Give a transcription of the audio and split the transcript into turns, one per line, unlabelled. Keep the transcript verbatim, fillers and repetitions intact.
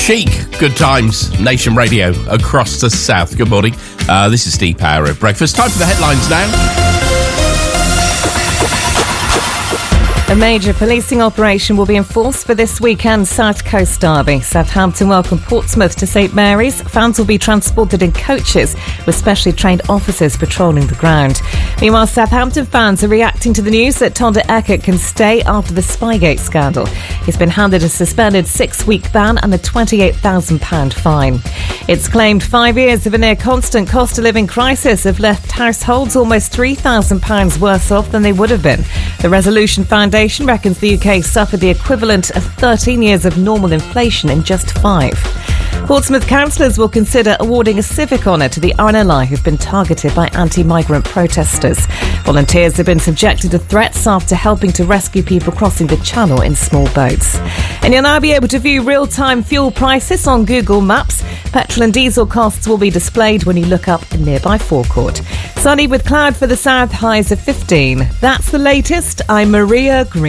Chic, Good Times, Nation Radio across the south. Good morning. Uh, this is Steve Power at Breakfast. Time for the headlines now.
A major policing operation will be enforced for this weekend's South Coast derby. Southampton welcome Portsmouth to St Mary's. Fans will be transported in coaches with specially trained officers patrolling the ground. Meanwhile, Southampton fans are reacting to the news that Tonda Eckert can stay after the Spygate scandal. He's been handed a suspended six-week ban and a twenty-eight thousand pounds fine. It's claimed five years of a near-constant cost-of-living crisis have left households almost three thousand pounds worse off than they would have been. The Resolution Foundation reckons the U K suffered the equivalent of thirteen years of normal inflation in just five. Portsmouth councillors will consider awarding a civic honour to the R N L I who've been targeted by anti-migrant protesters. Volunteers have been subjected to threats after helping to rescue people crossing the channel in small boats. And you'll now be able to view real-time fuel prices on Google Maps. Petrol and diesel costs will be displayed when you look up a nearby forecourt. Sunny with cloud for the south, highs of fifteen. That's the latest. I'm Maria Green.